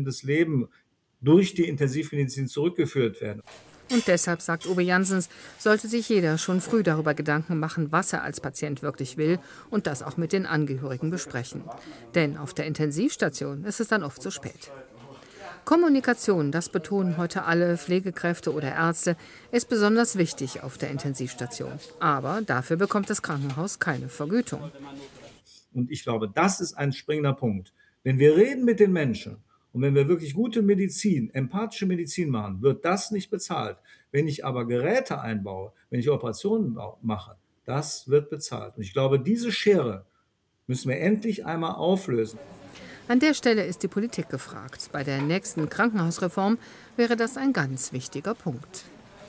gesundes Leben durch die Intensivmedizin zurückgeführt werden. Und deshalb, sagt Uwe Janssens, sollte sich jeder schon früh darüber Gedanken machen, was er als Patient wirklich will und das auch mit den Angehörigen besprechen. Denn auf der Intensivstation ist es dann oft zu spät. Kommunikation, das betonen heute alle Pflegekräfte oder Ärzte, ist besonders wichtig auf der Intensivstation. Aber dafür bekommt das Krankenhaus keine Vergütung. Und ich glaube, das ist ein springender Punkt. Wenn wir reden mit den Menschen, und wenn wir wirklich gute Medizin, empathische Medizin machen, wird das nicht bezahlt. Wenn ich aber Geräte einbaue, wenn ich Operationen mache, das wird bezahlt. Und ich glaube, diese Schere müssen wir endlich einmal auflösen. An der Stelle ist die Politik gefragt. Bei der nächsten Krankenhausreform wäre das ein ganz wichtiger Punkt.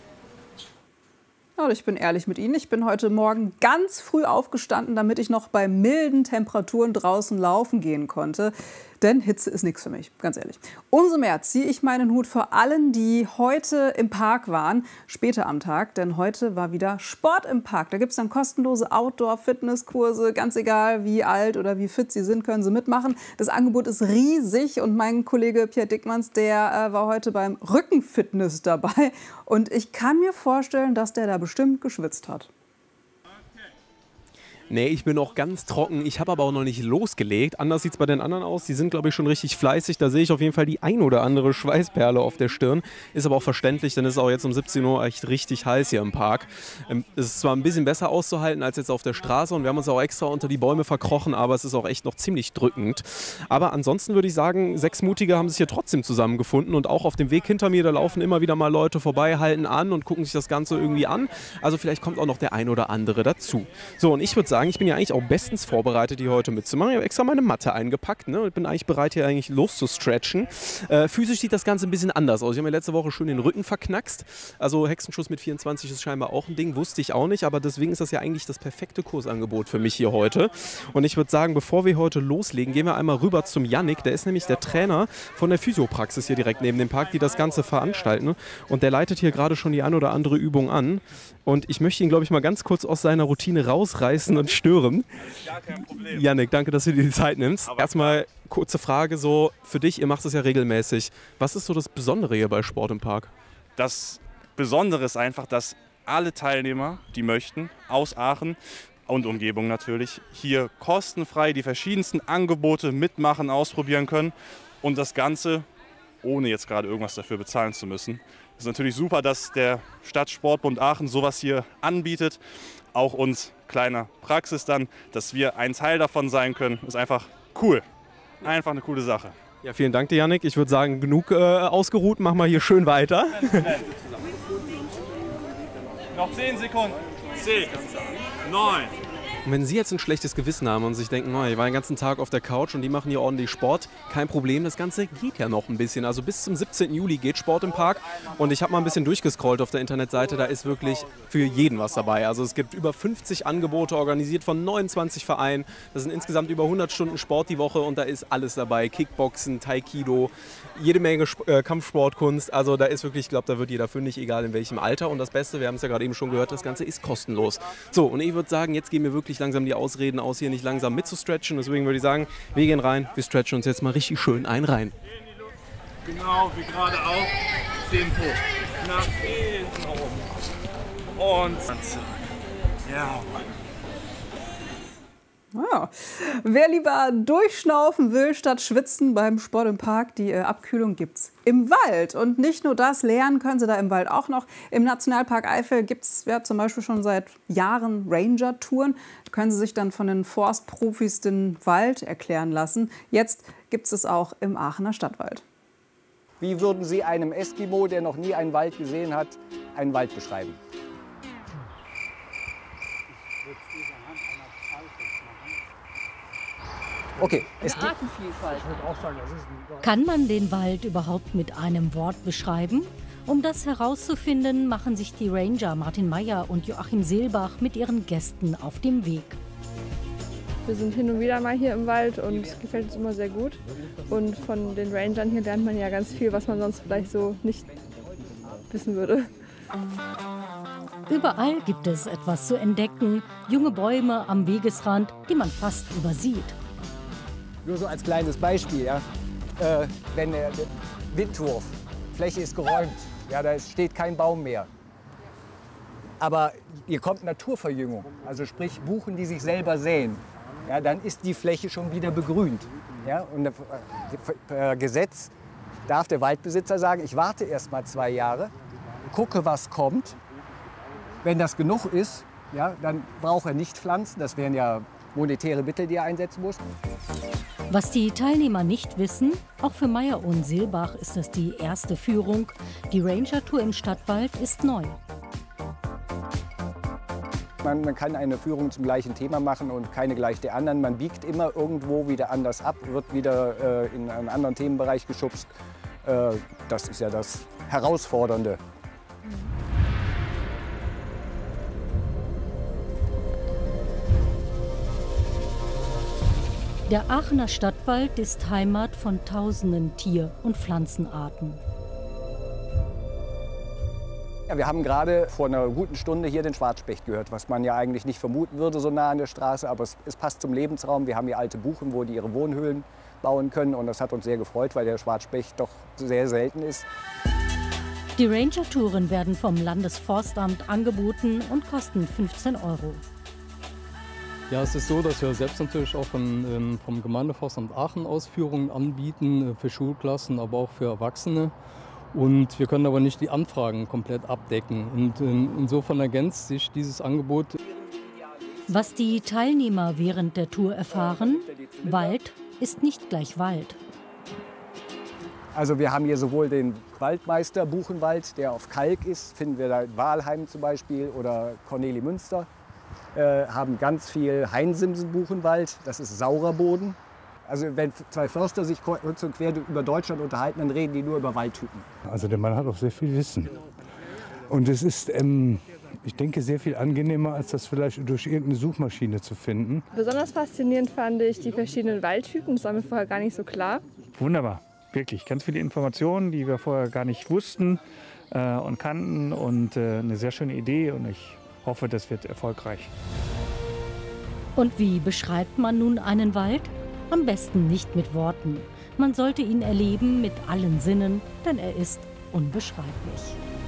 Ja, ich bin ehrlich mit Ihnen. Ich bin heute Morgen ganz früh aufgestanden, damit ich noch bei milden Temperaturen draußen laufen gehen konnte. Denn Hitze ist nichts für mich, ganz ehrlich. Umso mehr ziehe ich meinen Hut vor allen, die heute im Park waren, später am Tag. Denn heute war wieder Sport im Park. Da gibt es dann kostenlose Outdoor-Fitnesskurse. Ganz egal, wie alt oder wie fit Sie sind, können Sie mitmachen. Das Angebot ist riesig. Und mein Kollege Pierre Dickmanns, der war heute beim Rückenfitness dabei. Und ich kann mir vorstellen, dass der da bestimmt geschwitzt hat. Nee, ich bin noch ganz trocken. Ich habe aber auch noch nicht losgelegt. Anders sieht es bei den anderen aus. Die sind, glaube ich, schon richtig fleißig. Da sehe ich auf jeden Fall die ein oder andere Schweißperle auf der Stirn. Ist aber auch verständlich, denn es ist auch jetzt um 17 Uhr echt richtig heiß hier im Park. Es ist zwar ein bisschen besser auszuhalten als jetzt auf der Straße und wir haben uns auch extra unter die Bäume verkrochen, aber es ist auch echt noch ziemlich drückend. Aber ansonsten würde ich sagen, 6 Mutige haben sich hier trotzdem zusammengefunden und auch auf dem Weg hinter mir, da laufen immer wieder mal Leute vorbei, halten an und gucken sich das Ganze irgendwie an. Also vielleicht kommt auch noch der ein oder andere dazu. So, und ich würde sagen, ich bin ja eigentlich auch bestens vorbereitet, hier heute mitzumachen. Ich habe extra meine Matte eingepackt, ne, und bin eigentlich bereit, hier eigentlich loszustretchen. Physisch sieht das Ganze ein bisschen anders aus. Ich habe mir letzte Woche schön den Rücken verknackst. Also Hexenschuss mit 24 ist scheinbar auch ein Ding, wusste ich auch nicht. Aber deswegen ist das ja eigentlich das perfekte Kursangebot für mich hier heute. Und ich würde sagen, bevor wir heute loslegen, gehen wir einmal rüber zum Yannick. Der ist nämlich der Trainer von der Physiopraxis hier direkt neben dem Park, die das Ganze veranstalten. Und der leitet hier gerade schon die ein oder andere Übung an. Und ich möchte ihn, glaube ich, mal ganz kurz aus seiner Routine rausreißen und stören. Gar kein Problem. Yannick, danke, dass du dir die Zeit nimmst. Erstmal kurze Frage so für dich, ihr macht es ja regelmäßig. Was ist so das Besondere hier bei Sport im Park? Das Besondere ist einfach, dass alle Teilnehmer, die möchten, aus Aachen und Umgebung natürlich, hier kostenfrei die verschiedensten Angebote mitmachen, ausprobieren können und das Ganze ohne jetzt gerade irgendwas dafür bezahlen zu müssen. Es ist natürlich super, dass der Stadtsportbund Aachen sowas hier anbietet. Auch uns kleiner Praxis dann, dass wir ein Teil davon sein können, ist einfach cool. Einfach eine coole Sache. Ja, vielen Dank dir, Yannick. Ich würde sagen, genug ausgeruht, mach mal hier schön weiter. Noch 10 Sekunden. 10, 9. Und wenn Sie jetzt ein schlechtes Gewissen haben und sich denken, oh, ich war den ganzen Tag auf der Couch und die machen hier ordentlich Sport, kein Problem, das Ganze geht ja noch ein bisschen. Also bis zum 17. Juli geht Sport im Park und ich habe mal ein bisschen durchgescrollt auf der Internetseite, da ist wirklich für jeden was dabei. Also es gibt über 50 Angebote, organisiert von 29 Vereinen. Das sind insgesamt über 100 Stunden Sport die Woche und da ist alles dabei. Kickboxen, Taekwondo, jede Menge Kampfsportkunst. Also da ist wirklich, ich glaube, da wird jeder fündig, egal in welchem Alter. Und das Beste, wir haben es ja gerade eben schon gehört, das Ganze ist kostenlos. So, und ich würde sagen, jetzt gehen wir wirklich langsam die Ausreden aus, hier nicht langsam mitzustretchen. Deswegen würde ich sagen, wir gehen rein, wir stretchen uns jetzt mal richtig schön rein. Genau, wie gerade auch. Tempo. Nach hinten rum. Und ja. Ja. Wer lieber durchschnaufen will statt schwitzen beim Sport im Park, die Abkühlung gibt's im Wald. Und nicht nur das, lernen können Sie da im Wald auch noch. Im Nationalpark Eifel gibt es ja zum Beispiel schon seit Jahren Ranger-Touren. Da können Sie sich dann von den Forstprofis den Wald erklären lassen. Jetzt gibt es auch im Aachener Stadtwald. Wie würden Sie einem Eskimo, der noch nie einen Wald gesehen hat, einen Wald beschreiben? Okay. Artenvielfalt. Kann man den Wald überhaupt mit einem Wort beschreiben? Um das herauszufinden, machen sich die Ranger Martin Meyer und Joachim Seelbach mit ihren Gästen auf dem Weg. Wir sind hin und wieder mal hier im Wald und es gefällt uns immer sehr gut. Und von den Rangern hier lernt man ja ganz viel, was man sonst vielleicht so nicht wissen würde. Überall gibt es etwas zu entdecken. Junge Bäume am Wegesrand, die man fast übersieht. Nur so als kleines Beispiel, ja. wenn der Windwurf, Fläche ist geräumt, ja, da steht kein Baum mehr. Aber hier kommt Naturverjüngung, also sprich Buchen, die sich selber säen. Ja, dann ist die Fläche schon wieder begrünt. Ja, und Gesetz darf der Waldbesitzer sagen, ich warte erst mal 2 Jahre, gucke, was kommt. Wenn das genug ist, ja, dann braucht er nicht pflanzen. Das wären ja monetäre Mittel, die er einsetzen muss. Was die Teilnehmer nicht wissen, auch für Meyer und Seelbach ist das die erste Führung. Die Ranger-Tour im Stadtwald ist neu. Man kann eine Führung zum gleichen Thema machen und keine gleich der anderen. Man biegt immer irgendwo wieder anders ab, wird wieder in einen anderen Themenbereich geschubst. Das ist ja das Herausfordernde. Der Aachener Stadtwald ist Heimat von tausenden Tier- und Pflanzenarten. Ja, wir haben gerade vor einer guten Stunde hier den Schwarzspecht gehört, was man ja eigentlich nicht vermuten würde, so nah an der Straße. Aber es passt zum Lebensraum. Wir haben hier alte Buchen, wo die ihre Wohnhöhlen bauen können. Und das hat uns sehr gefreut, weil der Schwarzspecht doch sehr selten ist. Die Ranger-Touren werden vom Landesforstamt angeboten und kosten 15 €. Ja, es ist so, dass wir selbst natürlich auch vom Gemeindeforstamt Aachen Ausführungen anbieten für Schulklassen, aber auch für Erwachsene. Und wir können aber nicht die Anfragen komplett abdecken. Und insofern ergänzt sich dieses Angebot. Was die Teilnehmer während der Tour erfahren: Wald ist nicht gleich Wald. Also wir haben hier sowohl den Waldmeister Buchenwald, der auf Kalk ist, finden wir da in Wahlheim zum Beispiel oder Cornelimünster. Haben ganz viel Hainsimsen-Buchenwald, das ist saurer Boden. Also wenn 2 Förster sich kreuz und quer über Deutschland unterhalten, dann reden die nur über Waldtypen. Also der Mann hat auch sehr viel Wissen. Und es ist, ich denke, sehr viel angenehmer, als das vielleicht durch irgendeine Suchmaschine zu finden. Besonders faszinierend fand ich die verschiedenen Waldtypen, das war mir vorher gar nicht so klar. Wunderbar, wirklich. Ganz viele Informationen, die wir vorher gar nicht wussten und kannten. Und eine sehr schöne Idee und ich hoffe, das wird erfolgreich. Und wie beschreibt man nun einen Wald? Am besten nicht mit Worten. Man sollte ihn erleben mit allen Sinnen, denn er ist unbeschreiblich.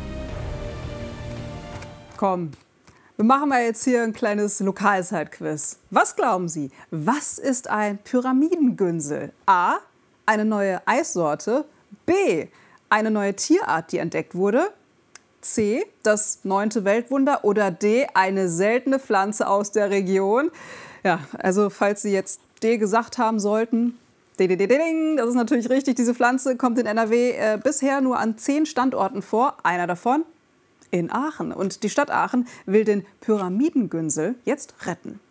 Komm, wir machen mal jetzt hier ein kleines Lokalzeitquiz. Was glauben Sie, was ist ein Pyramidengünsel? A, eine neue Eissorte. B, eine neue Tierart, die entdeckt wurde. C, das 9. Weltwunder. Oder D, eine seltene Pflanze aus der Region. Ja, also falls Sie jetzt D gesagt haben sollten, das ist natürlich richtig. Diese Pflanze kommt in NRW bisher nur an 10 Standorten vor. Einer davon in Aachen. Und die Stadt Aachen will den Pyramidengünsel jetzt retten.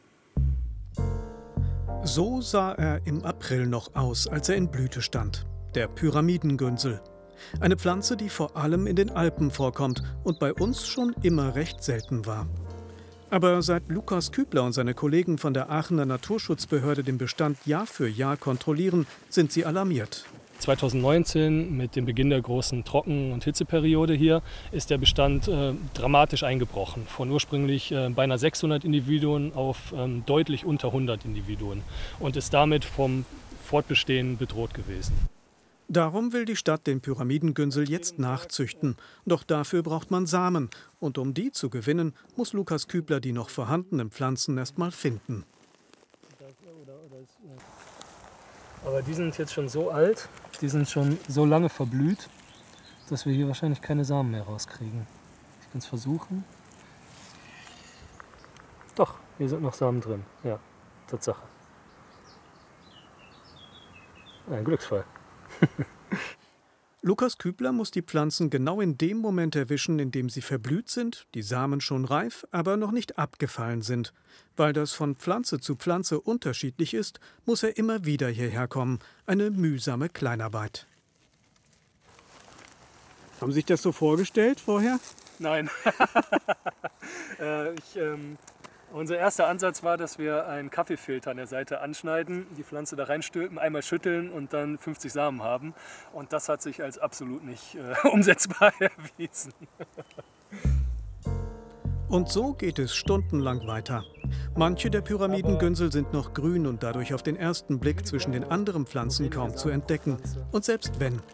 So sah er im April noch aus, als er in Blüte stand. Der Pyramidengünsel. Eine Pflanze, die vor allem in den Alpen vorkommt und bei uns schon immer recht selten war. Aber seit Lukas Kübler und seine Kollegen von der Aachener Naturschutzbehörde den Bestand Jahr für Jahr kontrollieren, sind sie alarmiert. 2019, mit dem Beginn der großen Trocken- und Hitzeperiode hier, ist der Bestand dramatisch eingebrochen. Von ursprünglich beinahe 600 Individuen auf deutlich unter 100 Individuen und ist damit vom Fortbestehen bedroht gewesen. Darum will die Stadt den Pyramidengünsel jetzt nachzüchten. Doch dafür braucht man Samen. Und um die zu gewinnen, muss Lukas Kübler die noch vorhandenen Pflanzen erst mal finden. Aber die sind jetzt schon so alt, die sind schon so lange verblüht, dass wir hier wahrscheinlich keine Samen mehr rauskriegen. Ich kann es versuchen. Doch, hier sind noch Samen drin. Ja, Tatsache. Ein Glücksfall. Lukas Kübler muss die Pflanzen genau in dem Moment erwischen, in dem sie verblüht sind, die Samen schon reif, aber noch nicht abgefallen sind. Weil das von Pflanze zu Pflanze unterschiedlich ist, muss er immer wieder hierher kommen. Eine mühsame Kleinarbeit. Haben Sie sich das so vorgestellt vorher? Nein. Unser erster Ansatz war, dass wir einen Kaffeefilter an der Seite anschneiden, die Pflanze da reinstülpen, einmal schütteln und dann 50 Samen haben. Und das hat sich als absolut nicht umsetzbar erwiesen. Und so geht es stundenlang weiter. Manche der Pyramidengünsel sind noch grün und dadurch auf den ersten Blick zwischen den anderen Pflanzen kaum zu entdecken. Und selbst wenn,